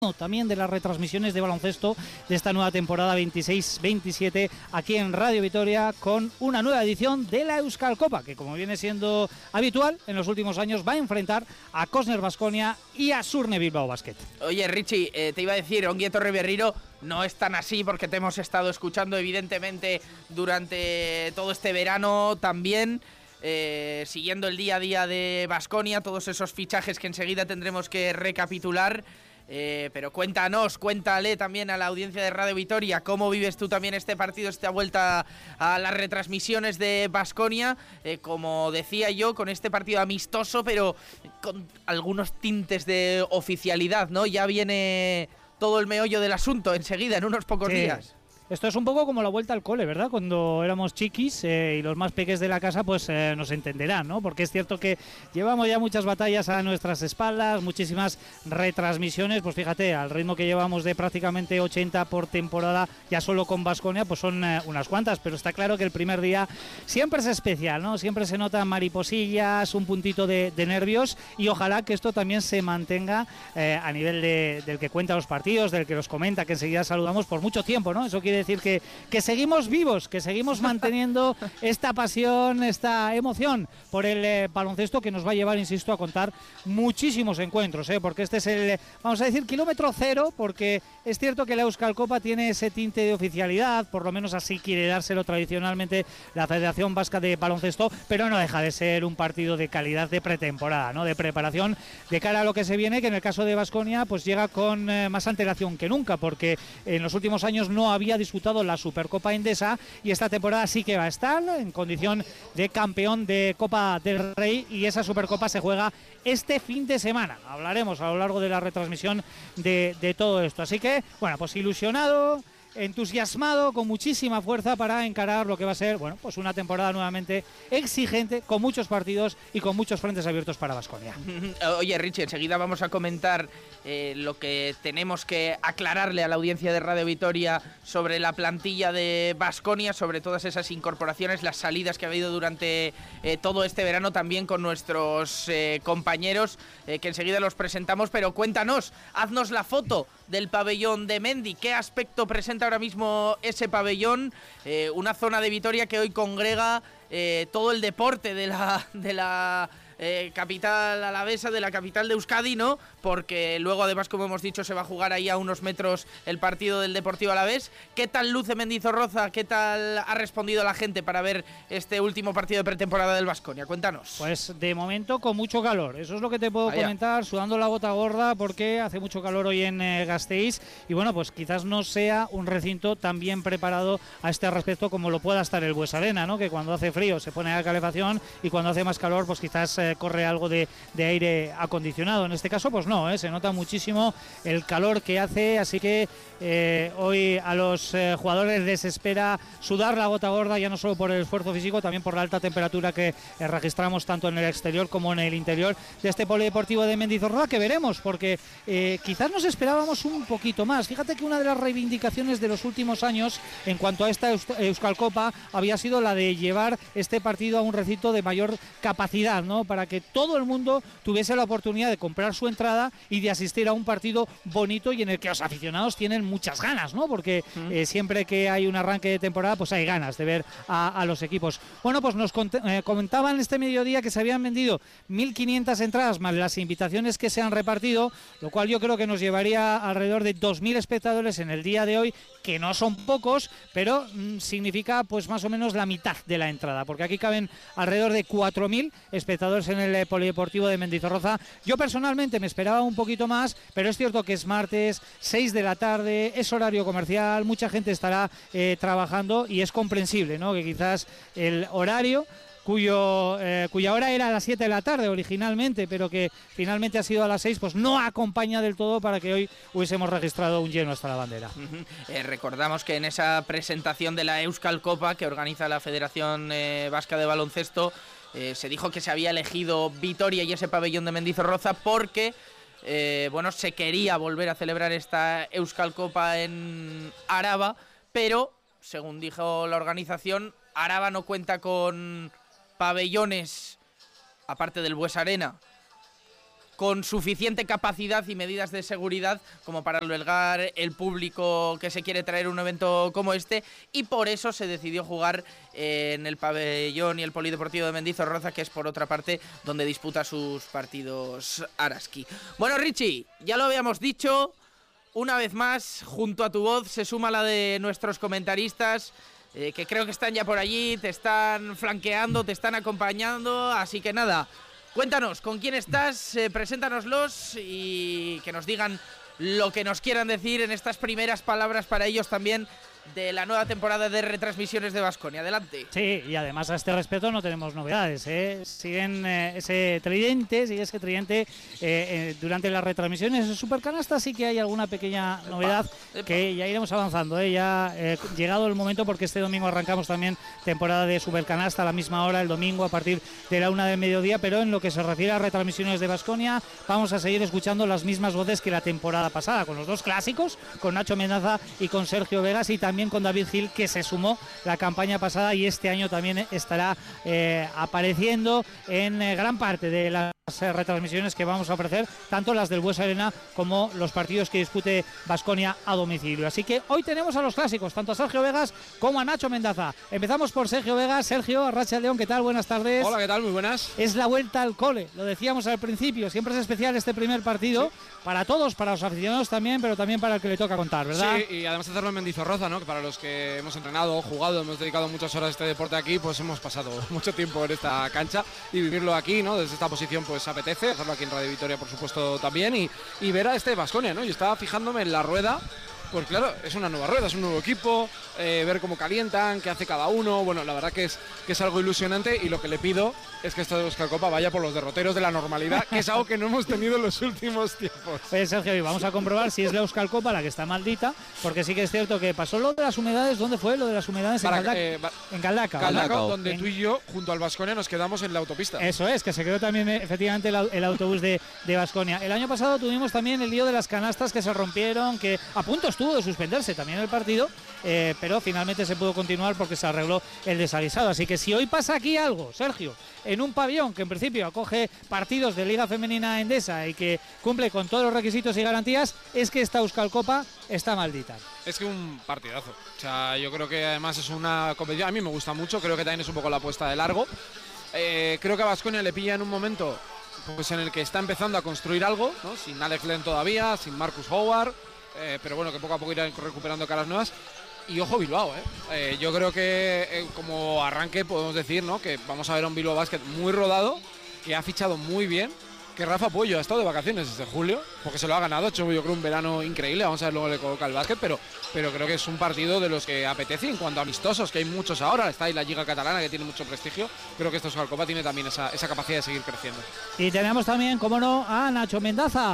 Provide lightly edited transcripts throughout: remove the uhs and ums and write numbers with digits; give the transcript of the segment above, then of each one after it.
también de las retransmisiones de baloncesto de esta nueva temporada 26-27 aquí en Radio Vitoria, con una nueva edición de la Euskal Copa, que como viene siendo habitual en los últimos años va a enfrentar a Kosner Baskonia y a Surne Bilbao Basket. Oye, Richie, te iba a decir, Ongi Etorri Berriro no es tan así, porque te hemos estado escuchando evidentemente durante todo este verano también, siguiendo el día a día de Baskonia, todos esos fichajes que enseguida tendremos que recapitular. Pero cuéntale también a la audiencia de Radio Vitoria cómo vives tú también este partido, esta vuelta a las retransmisiones de Baskonia, como decía yo, con este partido amistoso, pero con algunos tintes de oficialidad, ¿no? Ya viene todo el meollo del asunto enseguida, en unos pocos días. Esto es un poco como la vuelta al cole, ¿verdad? Cuando éramos chiquis y los más peques de la casa pues nos entenderán, ¿no? Porque es cierto que llevamos ya muchas batallas a nuestras espaldas, muchísimas retransmisiones, pues fíjate, al ritmo que llevamos de prácticamente 80 por temporada, ya solo con Baskonia, pues son unas cuantas, pero está claro que el primer día siempre es especial, ¿no? Siempre se notan mariposillas, un puntito de nervios, y ojalá que esto también se mantenga a nivel del que cuenta los partidos, del que los comenta, que enseguida saludamos, por mucho tiempo, ¿no? Eso quiere decir que seguimos vivos, que seguimos manteniendo esta pasión, esta emoción por el baloncesto, que nos va a llevar, insisto, a contar muchísimos encuentros, porque este es el, vamos a decir, kilómetro cero, porque es cierto que la Euskal Copa tiene ese tinte de oficialidad, por lo menos así quiere dárselo tradicionalmente la Federación Vasca de Baloncesto, pero no deja de ser un partido de calidad de pretemporada, ¿no? De preparación de cara a lo que se viene, que en el caso de Baskonia pues llega con más antelación que nunca, porque en los últimos años no había disputado la Supercopa Endesa, y esta temporada sí que va a estar en condición de campeón de Copa del Rey, y esa Supercopa se juega este fin de semana. Hablaremos a lo largo de la retransmisión de todo esto, así que bueno, pues ilusionado, entusiasmado, con muchísima fuerza para encarar lo que va a ser, bueno, pues una temporada nuevamente exigente, con muchos partidos y con muchos frentes abiertos para Baskonia. Oye, Richie, enseguida vamos a comentar lo que tenemos que aclararle a la audiencia de Radio Vitoria sobre la plantilla de Baskonia, sobre todas esas incorporaciones, las salidas que ha habido durante todo este verano, también con nuestros compañeros, que enseguida los presentamos. Pero cuéntanos, haznos la foto del pabellón de Mendy. ¿Qué aspecto presenta ahora mismo ese pabellón? Una zona de Vitoria que hoy congrega todo el deporte de la capital alavesa, de la capital de Euskadi, ¿no? Porque luego, además, como hemos dicho, se va a jugar ahí a unos metros el partido del Deportivo Alavés. ¿Qué tal luce Mendizorroza? ¿Qué tal ha respondido la gente para ver este último partido de pretemporada del Baskonia? Cuéntanos. Pues de momento con mucho calor, eso es lo que te puedo comentar, sudando la gota gorda, porque hace mucho calor hoy en Gasteiz, y bueno, pues quizás no sea un recinto tan bien preparado a este respecto como lo pueda estar el Bues Arena, ¿no? Que cuando hace frío se pone a calefacción, y cuando hace más calor pues quizás corre algo de aire acondicionado. En este caso pues no, se nota muchísimo el calor que hace, así que hoy a los jugadores les espera sudar la gota gorda, ya no solo por el esfuerzo físico, también por la alta temperatura que registramos tanto en el exterior como en el interior de este polideportivo de Mendizorroza, que veremos, porque quizás nos esperábamos un poquito más. Fíjate que una de las reivindicaciones de los últimos años en cuanto a esta Euskal Copa había sido la de llevar este partido a un recinto de mayor capacidad, ¿no? Para que todo el mundo tuviese la oportunidad de comprar su entrada y de asistir a un partido bonito, y en el que los aficionados tienen muchas ganas, ¿no? Porque siempre que hay un arranque de temporada pues hay ganas de ver a los equipos. Bueno, pues nos comentaban este mediodía que se habían vendido 1.500 entradas más las invitaciones que se han repartido, lo cual yo creo que nos llevaría alrededor de 2.000 espectadores en el día de hoy, que no son pocos, pero significa pues más o menos la mitad de la entrada, porque aquí caben alrededor de 4.000 espectadores en el polideportivo de Mendizorroza. Yo personalmente me esperaba un poquito más, pero es cierto que es martes, 6 de la tarde, es horario comercial, mucha gente estará trabajando, y es comprensible, ¿no? Que quizás el horario cuya hora era a las 7 de la tarde originalmente, pero que finalmente ha sido a las 6, pues no acompaña del todo para que hoy hubiésemos registrado un lleno hasta la bandera. Recordamos que en esa presentación de la Euskal Copa que organiza la Federación Vasca de Baloncesto, se dijo que se había elegido Vitoria y ese pabellón de Mendizorroza porque bueno, se quería volver a celebrar esta Euskal Copa en Araba, pero según dijo la organización, Araba no cuenta con pabellones, aparte del Bues Arena, con suficiente capacidad y medidas de seguridad como para albergar el público que se quiere traer un evento como este, y por eso se decidió jugar en el pabellón y el polideportivo de Mendizorroza, que es por otra parte donde disputa sus partidos Araski. Bueno, Richie, ya lo habíamos dicho, una vez más, junto a tu voz se suma la de nuestros comentaristas, que creo que están ya por allí, te están flanqueando, te están acompañando, así que nada, cuéntanos con quién estás, preséntanoslos y que nos digan lo que nos quieran decir en estas primeras palabras para ellos también de la nueva temporada de retransmisiones de Baskonia. Adelante. Sí, y además a este respecto no tenemos novedades, ¿eh? Sigue ese tridente durante las retransmisiones de Supercanasta. Sí que hay alguna pequeña novedad que ya iremos avanzando, ¿eh? Ya llegado el momento, porque este domingo arrancamos también temporada de Supercanasta a la misma hora, el domingo a partir de la 1 del mediodía, pero en lo que se refiere a retransmisiones de Baskonia vamos a seguir escuchando las mismas voces que la temporada pasada, con los dos clásicos, con Nacho Mendaza y con Sergio Vegas, y también con David Gil, que se sumó la campaña pasada y este año también estará apareciendo en gran parte de las retransmisiones que vamos a ofrecer, tanto las del Buesa Arena como los partidos que dispute Baskonia a domicilio. Así que hoy tenemos a los clásicos, tanto a Sergio Vegas como a Nacho Mendaza. Empezamos por Sergio Vegas. Sergio, Arratsaldeon, ¿qué tal? Buenas tardes. Hola, ¿qué tal? Muy buenas. Es la vuelta al cole, lo decíamos al principio, siempre es especial este primer partido, sí, para todos, para los aficionados también, pero también para el que le toca contar, ¿verdad? Sí, y además hacerlo en Mendizorroza, ¿no? Que para los que hemos entrenado, jugado, hemos dedicado muchas horas a este deporte aquí, pues hemos pasado mucho tiempo en esta cancha, y vivirlo aquí, ¿no? Desde esta posición pues apetece, hacerlo aquí en Radio Vitoria por supuesto también, y ver a este Baskonia, ¿no? Yo estaba fijándome en la rueda, pues claro, es una nueva rueda, es un nuevo equipo, ver cómo calientan, qué hace cada uno. Bueno, la verdad que es algo ilusionante, y lo que le pido es que esto de Euskal Copa vaya por los derroteros de la normalidad, que es algo que no hemos tenido en los últimos tiempos. Pues Sergio, y vamos a comprobar si es la Euskal Copa la que está maldita, porque sí que es cierto que pasó lo de las humedades. ¿Dónde fue lo de las humedades? En Galdacao, donde tú y yo, junto al Baskonia, nos quedamos en la autopista. Eso es, que se quedó también efectivamente el autobús de Baskonia. El año pasado tuvimos también el lío de las canastas que se rompieron, que a punto estuvo de suspenderse también el partido, pero finalmente se pudo continuar porque se arregló el desaguisado. Así que si hoy pasa aquí algo, Sergio, en un pabellón que en principio acoge partidos de Liga Femenina Endesa y que cumple con todos los requisitos y garantías, es que esta Euskal Copa está maldita. Es que un partidazo. O sea, yo creo que además es una competición, a mí me gusta mucho, creo que también es un poco la apuesta de largo. Creo que a Baskonia le pilla en un momento pues en el que está empezando a construir algo, ¿no? Sin Alex Len todavía, sin Marcus Howard, pero bueno, que poco a poco irán recuperando caras nuevas. Y ojo Bilbao, yo creo que como arranque podemos decir, ¿no? Que vamos a ver a un Bilbao Basket muy rodado, que ha fichado muy bien, que Rafa Puello ha estado de vacaciones desde julio, porque se lo ha ganado, ha hecho yo creo un verano increíble, vamos a ver luego le coloca el básquet, pero creo que es un partido de los que apetece en cuanto a amistosos, que hay muchos ahora, está ahí la Liga Catalana que tiene mucho prestigio, creo que esta Euskal Copa tiene también esa capacidad de seguir creciendo. Y tenemos también, como no, a Nacho Mendaza,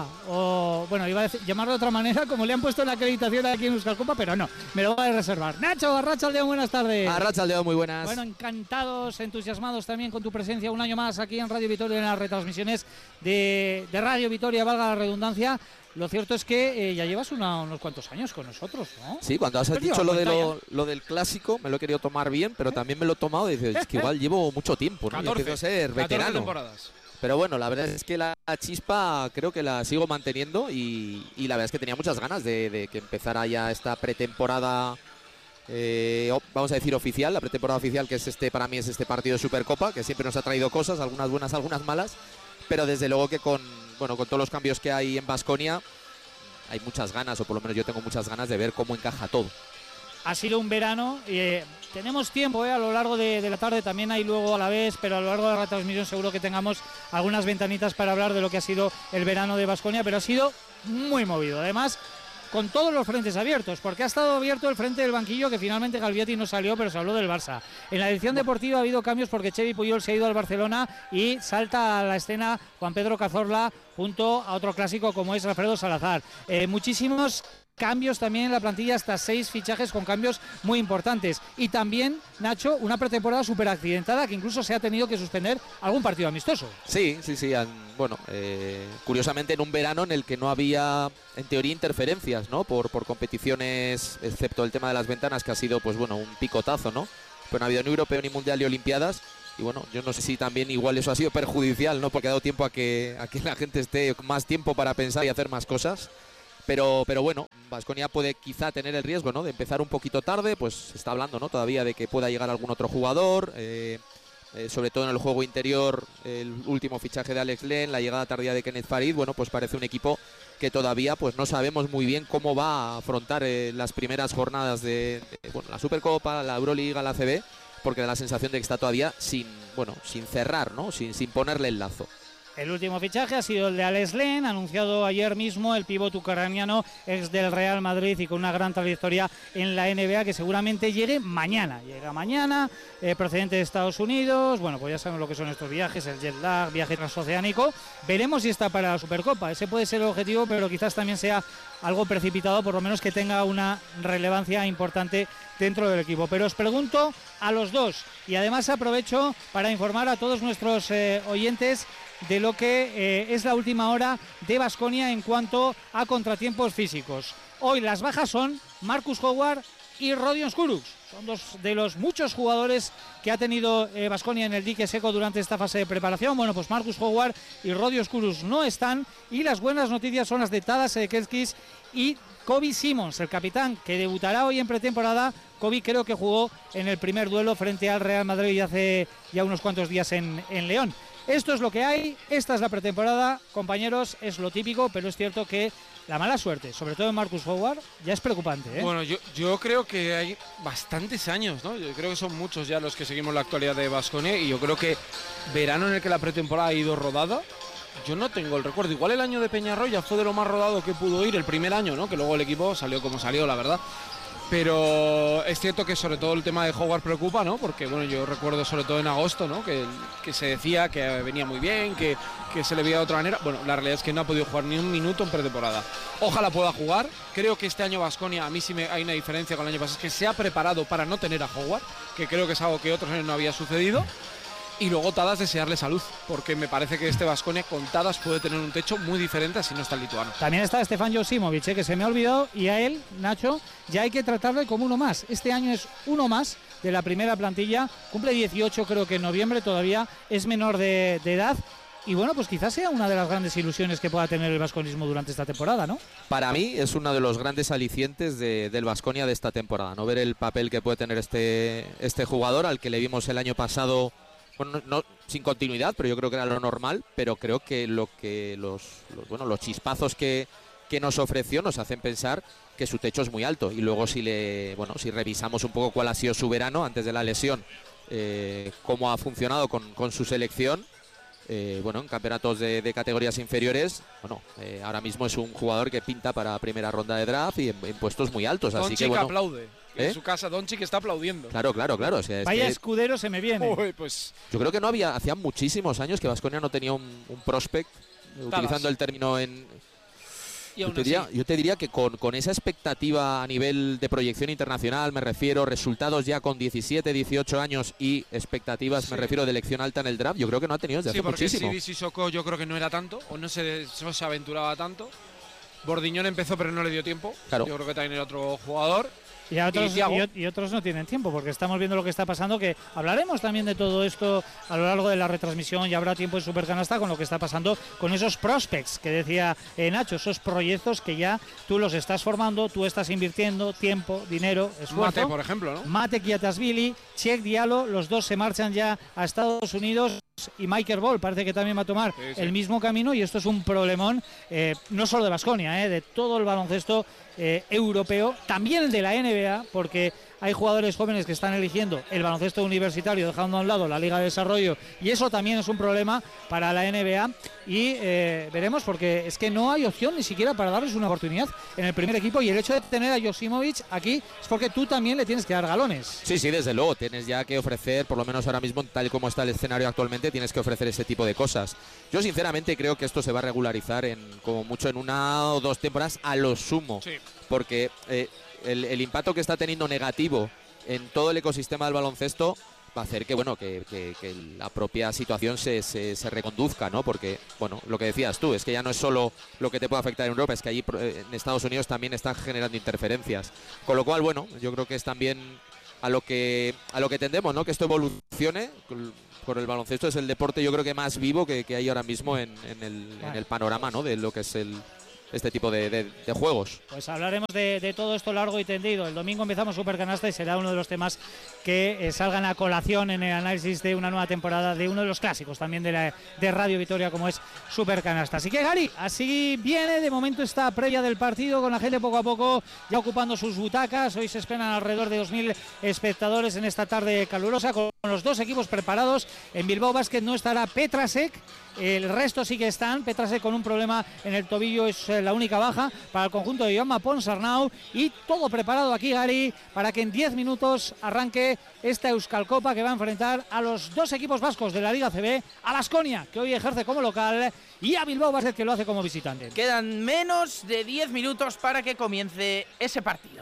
o bueno, iba a llamarlo de otra manera, como le han puesto en la acreditación aquí en Euskal Copa, pero no, me lo voy a reservar. Nacho, Arratsaldeon, buenas tardes. Arratsaldeon, muy buenas. Bueno, encantados, entusiasmados también con tu presencia un año más aquí en Radio Vitoria en las retransmisiones de Radio Vitoria, valga la redundancia. Lo cierto es que ya llevas unos cuantos años con nosotros, ¿no? Sí, cuando has dicho lo del clásico, me lo he querido tomar bien, pero también me lo he tomado y dices, es que igual llevo mucho tiempo, ¿no? 14, empiezo a ser veterano. 14 temporadas. Pero bueno, la verdad es que la chispa creo que la sigo manteniendo y la verdad es que tenía muchas ganas de que empezara ya esta pretemporada, vamos a decir oficial, la pretemporada oficial, que es para mí es este partido de Supercopa, que siempre nos ha traído cosas, algunas buenas, algunas malas, pero desde luego que con todos los cambios que hay en Baskonia hay muchas ganas, o por lo menos yo tengo muchas ganas de ver cómo encaja todo. Ha sido un verano, tenemos tiempo a lo largo de la tarde, también hay luego a la vez, pero a lo largo de la retransmisión seguro que tengamos algunas ventanitas para hablar de lo que ha sido el verano de Baskonia, pero ha sido muy movido, además con todos los frentes abiertos, porque ha estado abierto el frente del banquillo, que finalmente Galvietti no salió, pero se habló del Barça. En la edición deportiva ha habido cambios porque Xevi Puyol se ha ido al Barcelona y salta a la escena Juan Pedro Cazorla junto a otro clásico como es Alfredo Salazar. Muchísimos cambios también en la plantilla, hasta 6 fichajes con cambios muy importantes. Y también, Nacho, una pretemporada súper accidentada que incluso se ha tenido que suspender algún partido amistoso. Sí. Curiosamente en un verano en el que no había, en teoría, interferencias, ¿no? Por competiciones, excepto el tema de las ventanas, que ha sido, pues bueno, un picotazo, ¿no? Pero no ha habido ni europeo, ni mundial, ni olimpiadas. bueno, yo no sé si también igual eso ha sido perjudicial, ¿no? Porque ha dado tiempo a que la gente esté más tiempo para pensar y hacer más cosas. Pero bueno, Baskonia puede quizá tener el riesgo, ¿no? De empezar un poquito tarde, pues se está hablando, ¿no? Todavía de que pueda llegar algún otro jugador, sobre todo en el juego interior, el último fichaje de Alex Len, la llegada tardía de Kenneth Farid, bueno, pues parece un equipo que todavía pues no sabemos muy bien cómo va a afrontar las primeras jornadas de la Supercopa, la Euroliga, la ACB, porque da la sensación de que está todavía sin cerrar, ¿no? Sin ponerle el lazo. El último fichaje ha sido el de Alex Len, anunciado ayer mismo, el pívot ucraniano, ex del Real Madrid y con una gran trayectoria en la NBA, que seguramente llegue mañana. Llega mañana, procedente de Estados Unidos. Bueno, pues ya saben lo que son estos viajes, el jet lag, viaje transoceánico. Veremos si está para la Supercopa. Ese puede ser el objetivo, pero quizás también sea algo precipitado, por lo menos que tenga una relevancia importante dentro del equipo. Pero os pregunto a los dos, y además aprovecho para informar a todos nuestros oyentes de lo que es la última hora de Baskonia en cuanto a contratiempos físicos. Hoy las bajas son Marcus Howard y Rodion Kurucs. Son dos de los muchos jugadores que ha tenido Baskonia en el dique seco durante esta fase de preparación. Bueno, pues Marcus Howard y Rodion Kurucs no están, y las buenas noticias son las de Tadas Sedekelskis y Kobe Simons, el capitán, que debutará hoy en pretemporada. Kobe creo que jugó en el primer duelo frente al Real Madrid hace ya unos cuantos días en León. Esto es lo que hay, esta es la pretemporada, compañeros, es lo típico, pero es cierto que la mala suerte, sobre todo en Marcus Howard, ya es preocupante, ¿eh? Bueno, yo creo que hay bastantes años, ¿no? Yo creo que son muchos ya los que seguimos la actualidad de Baskonia, y yo creo que verano en el que la pretemporada ha ido rodada, yo no tengo el recuerdo. Igual el año de Peñarroya fue de lo más rodado que pudo ir, el primer año, ¿no? Que luego el equipo salió como salió, la verdad. Pero es cierto que sobre todo el tema de Howard preocupa, ¿no? Porque bueno, yo recuerdo sobre todo en agosto, ¿no? Que se decía que venía muy bien, que se le veía de otra manera. Bueno, la realidad es que no ha podido jugar ni un minuto en pretemporada. Ojalá pueda jugar. Creo que este año Baskonia, a mí sí hay una diferencia con el año pasado, es que se ha preparado para no tener a Howard, que creo que es algo que otros años no había sucedido. Y luego Tadas desearle salud, porque me parece que este Baskonia con Tadas puede tener un techo muy diferente si no está el lituano. También está Stefan Josimovic, que se me ha olvidado, y a él, Nacho, ya hay que tratarle como uno más. Este año es uno más de la primera plantilla, cumple 18 creo que en noviembre, todavía es menor de edad. Y bueno, pues quizás sea una de las grandes ilusiones que pueda tener el baskonismo durante esta temporada, ¿no? Para mí es uno de los grandes alicientes del Baskonia de esta temporada, ¿no? Ver el papel que puede tener este jugador, al que le vimos el año pasado. Bueno, no sin continuidad, pero yo creo que era lo normal, pero creo que los chispazos que nos ofreció nos hacen pensar que su techo es muy alto. Y luego si revisamos un poco cuál ha sido su verano antes de la lesión, cómo ha funcionado con su selección, en campeonatos de categorías inferiores, ahora mismo es un jugador que pinta para primera ronda de draft y en puestos muy altos. Así que bueno, aplaude. En su casa Doncic está aplaudiendo. Claro. O sea, vaya escudero se me viene. Uy, pues. Yo creo que hacía muchísimos años que Baskonia no tenía un prospect, utilizando el término en. Yo te diría que con esa expectativa a nivel de proyección internacional, me refiero, resultados ya con 17, 18 años y expectativas, me refiero, de elección alta en el draft, yo creo que no ha tenido desde hace muchísimo. Sí, porque Sissoko yo creo que no era tanto, o no se aventuraba tanto. Bordiñón empezó pero no le dio tiempo. Claro. Yo creo que también era otro jugador. Y otros no tienen tiempo, porque estamos viendo lo que está pasando, que hablaremos también de todo esto a lo largo de la retransmisión, y habrá tiempo en Supercanasta con lo que está pasando con esos prospects que decía Nacho, esos proyectos que ya tú los estás formando, tú estás invirtiendo tiempo, dinero, esfuerzo. Mate, por ejemplo, ¿no? Mate Kiatasvili, Cheick Diallo, los dos se marchan ya a Estados Unidos, y Michael Ball parece que también va a tomar el mismo camino, y esto es un problemón, no solo de Baskonia, de todo el baloncesto europeo, también el de la NBA, porque hay jugadores jóvenes que están eligiendo el baloncesto universitario, dejando a un lado la Liga de Desarrollo, y eso también es un problema para la NBA. Y veremos, porque es que no hay opción ni siquiera para darles una oportunidad en el primer equipo, y el hecho de tener a Josimovic aquí es porque tú también le tienes que dar galones. Sí, desde luego, tienes ya que ofrecer, por lo menos ahora mismo, tal y como está el escenario actualmente, tienes que ofrecer ese tipo de cosas. Yo sinceramente creo que esto se va a regularizar como mucho en 1 o 2 temporadas a lo sumo, porque el impacto que está teniendo negativo en todo el ecosistema del baloncesto va a hacer que la propia situación se reconduzca, ¿no? Porque, lo que decías tú, es que ya no es solo lo que te puede afectar en Europa, es que allí en Estados Unidos también están generando interferencias. Con lo cual, yo creo que es también a lo que tendemos, ¿no? Que esto evolucione. Con el baloncesto es el deporte, yo creo que más vivo que hay ahora mismo en el panorama, ¿no? De lo que es este tipo de juegos. Pues hablaremos de todo esto largo y tendido. El domingo empezamos Supercanasta y será uno de los temas que salgan a colación en el análisis de una nueva temporada de uno de los clásicos también de Radio Vitoria, como es Supercanasta. Así que, Gary, así viene de momento esta previa del partido, con la gente poco a poco ya ocupando sus butacas. Hoy se esperan alrededor de 2.000 espectadores en esta tarde calurosa, con los dos equipos preparados. En Bilbao Basket no estará Petrasek, el resto sí que están. Petrasek con un problema en el tobillo es la única baja para el conjunto de Joanma Ponsarnau, y todo preparado aquí, Gary, para que en 10 minutos arranque esta Euskalcopa, que va a enfrentar a los dos equipos vascos de la Liga CB, a Baskonia, que hoy ejerce como local, y a Bilbao Basket, que lo hace como visitante. Quedan menos de 10 minutos para que comience ese partido.